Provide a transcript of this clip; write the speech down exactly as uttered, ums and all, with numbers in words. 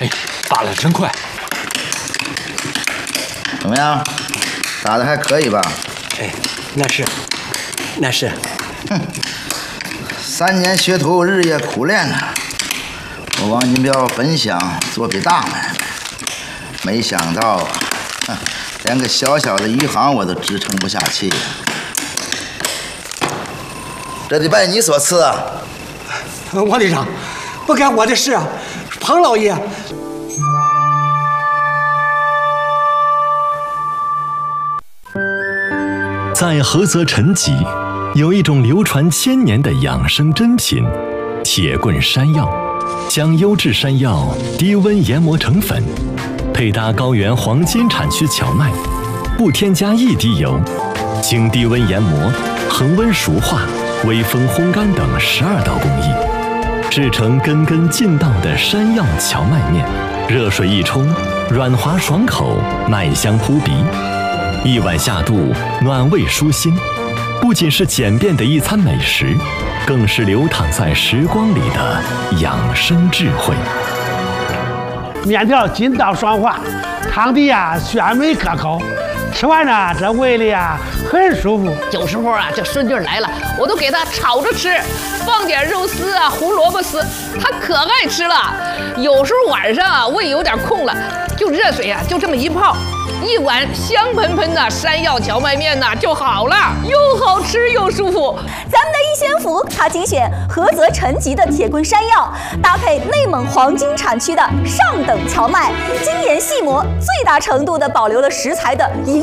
哎，扒了真快。 怎么样？打的还可以吧？ 哎，那是，那是。 哼，三年学徒，日夜苦练呐。我王金彪本想做笔大买卖，没想到啊，哼，连个小小的余杭我都支撑不下去呀。这得拜你所赐啊！ 王队长，不干我的事啊，庞老爷。 在菏泽陈集，有一种流传千年的养生珍品——铁棍山药。将优质山药低温研磨成粉，配搭高原黄金产区荞麦，不添加一滴油，经低温研磨、恒温熟化、微风烘干等十二道工艺，制成根根劲道的山药荞麦面。热水一冲，软滑爽口，麦香扑鼻。一碗下肚，暖胃舒心，不仅是简便的一餐美食，更是流淌在时光里的养生智慧。 面条筋道爽滑，汤底呀鲜美可口，吃完呢这胃里啊很舒服。 有时候啊这顺劲来了，我都给他炒着吃，放点肉丝啊、胡萝卜丝，他可爱吃了。有时候晚上啊胃有点空了，就热水啊就这么一泡。一碗香喷喷的山药荞麦面呐就好了，又好吃又舒服。 咱们的一仙府，它精选菏泽陈集的铁棍山药，搭配内蒙黄金产区的上等荞麦，精研细磨，最大程度的保留了食材的营